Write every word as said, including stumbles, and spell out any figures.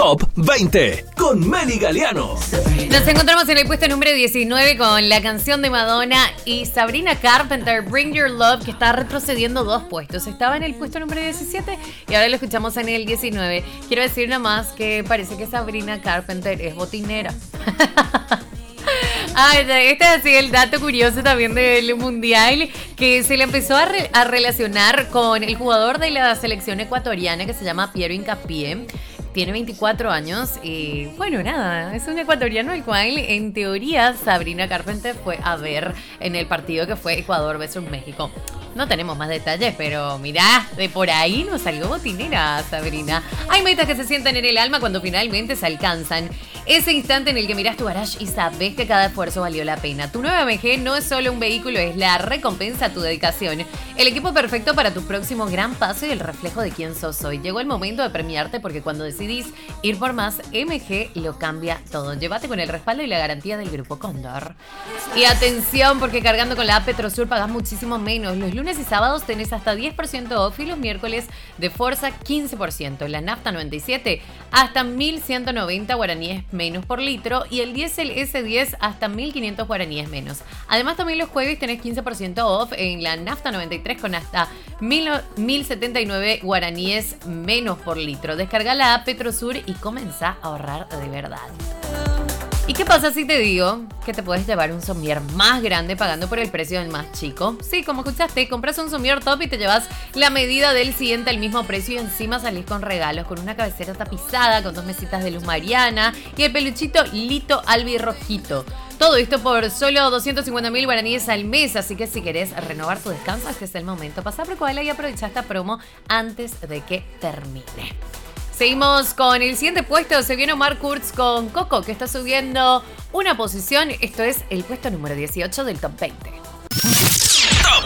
Top veinte con Meli Galiano. Nos encontramos en el puesto número diecinueve con la canción de Madonna y Sabrina Carpenter, Bring Your Love, que está retrocediendo dos puestos. Estaba en el puesto número diecisiete y ahora lo escuchamos en el diecinueve. Quiero decir nada más que parece que Sabrina Carpenter es botinera. Ah, este es así el dato curioso también del Mundial, que se le empezó a, re- a relacionar con el jugador de la selección ecuatoriana que se llama Piero Hincapié. Tiene veinticuatro años y bueno, nada, es un ecuatoriano el cual en teoría Sabrina Carpenter fue a ver en el partido que fue Ecuador versus México. No tenemos más detalles, pero mirá, de por ahí nos salió botinera Sabrina. Hay metas que se sienten en el alma cuando finalmente se alcanzan. Ese instante en el que mirás tu garage y sabes que cada esfuerzo valió la pena. Tu nueva M G no es solo un vehículo, es la recompensa a tu dedicación. El equipo perfecto para tu próximo gran paso y el reflejo de quién sos hoy. Llegó el momento de premiarte porque cuando decidís ir por más, M G lo cambia todo. Llévate con el respaldo y la garantía del Grupo Cóndor. Y atención, porque cargando con la app Petrosur pagás muchísimo menos. Los lunes y sábados tenés hasta diez por ciento off y los miércoles de Forza quince por ciento. La nafta noventa y siete hasta mil ciento noventa guaraníes menos por litro y el diésel ese diez hasta mil quinientos guaraníes menos. Además también los jueves tenés quince por ciento off en la nafta noventa y tres con hasta mil setenta y nueve guaraníes menos por litro. Descarga la app Petrosur y comenzá a ahorrar de verdad. ¿Y qué pasa si te digo que te puedes llevar un somier más grande pagando por el precio del más chico? Sí, como escuchaste, compras un somier top y te llevas la medida del siguiente al mismo precio y encima salís con regalos, con una cabecera tapizada, con dos mesitas de luz mariana y el peluchito Lito albirrojito. Todo esto por solo doscientos cincuenta mil guaraníes al mes, así que si querés renovar tu descanso, este es el momento. Pasá por Koala y aprovecha esta promo antes de que termine. Seguimos con el siguiente puesto. Se viene Omar Kurz con Coco, que está subiendo una posición. Esto es el puesto número dieciocho del Top veinte.